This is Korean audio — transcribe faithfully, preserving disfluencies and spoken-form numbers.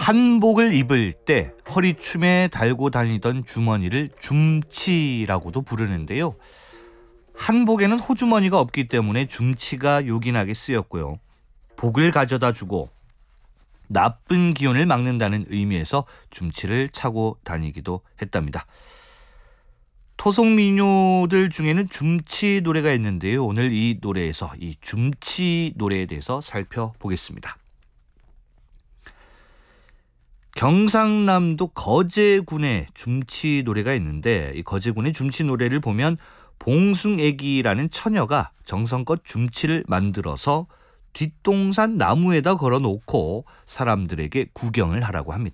한복을 입을 때 허리춤에 달고 다니던 주머니를 줌치라고도 부르는데요. 한복에는 호주머니가 없기 때문에 줌치가 요긴하게 쓰였고요. 복을 가져다 주고 나쁜 기운을 막는다는 의미에서 줌치를 차고 다니기도 했답니다. 토속 민요들 중에는 줌치 노래가 있는데요. 오늘 이 노래에서 이 줌치 노래에 대해서 살펴보겠습니다. 경상남도 거제군의 줌치 노래가 있는데 이 거제군의 줌치 노래를 보면 봉숭애기라는 처녀가 정성껏 줌치를 만들어서 뒷동산 나무에다 걸어놓고 사람들에게 구경을 하라고 합니다.